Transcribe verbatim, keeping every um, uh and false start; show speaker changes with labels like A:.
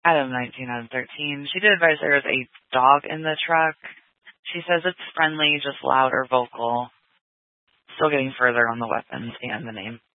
A: Adam nineteen out of thirteen. She did advise there is a dog in the truck. She says it's friendly, just loud or vocal. Still getting further on the weapons and the name.